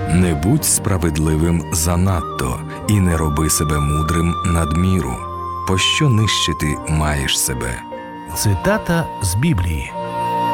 Не будь справедливим занадто і не роби себе мудрим надміру. Пощо нищити маєш себе? Цитата з Біблії.